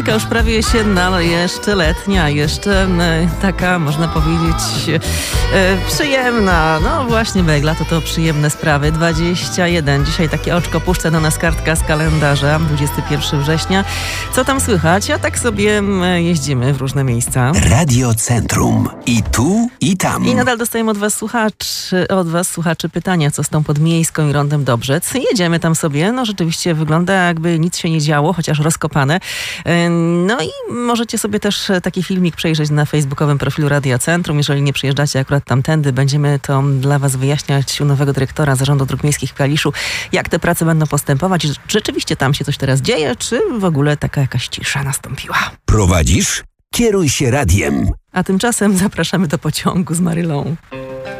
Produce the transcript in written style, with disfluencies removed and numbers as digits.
poranka już prawie jesienna, ale jeszcze letnia, jeszcze taka, można powiedzieć, przyjemna. No właśnie, bo jak lato to przyjemne sprawy. 21. Dzisiaj takie oczko puszcza do nas kartka z kalendarza. 21 września. Co tam słychać? A tak sobie jeździmy w różne miejsca. Radio Centrum. I tu, i tam. I nadal dostajemy od was słuchaczy pytania, co z tą Podmiejską i Rondem Dobrzec. Jedziemy tam sobie. No rzeczywiście wygląda, jakby nic się nie działo, chociaż rozkopane. No i możecie sobie też taki filmik przejrzeć na facebookowym profilu Radia Centrum. Jeżeli nie przyjeżdżacie akurat tamtędy, będziemy to dla was wyjaśniać u nowego dyrektora Zarządu Dróg Miejskich w Kaliszu, jak te prace będą postępować. Czy rzeczywiście tam się coś teraz dzieje, czy w ogóle taka jakaś cisza nastąpiła. Prowadzisz? Kieruj się radiem. A tymczasem zapraszamy do pociągu z Marylą.